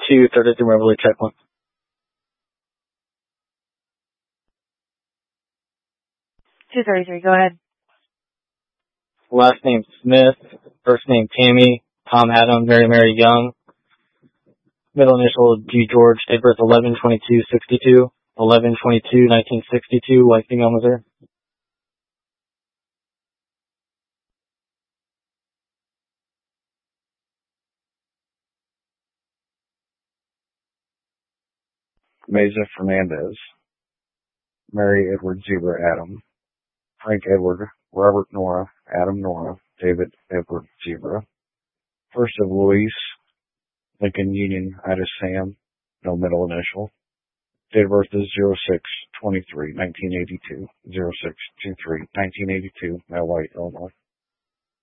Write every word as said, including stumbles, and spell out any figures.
two thirty-three Beverly, check one. two thirty-three, go ahead. Last name Smith, first name Tammy, Tom Adam, Mary Mary Young. Middle initial G George, date of birth eleven twenty-two sixty-two, eleven twenty-two nineteen sixty-two, white female, Missouri. Mesa Fernandez, Mary Edward Zebra Adam, Frank Edward, Robert Nora, Adam Nora, David Edward Zebra. First of Luis, Lincoln Union, Ida Sam, no middle initial. Date of birth is zero six twenty-three nineteen eighty-two, zero six twenty-three nineteen eighty-two, male, white, Illinois.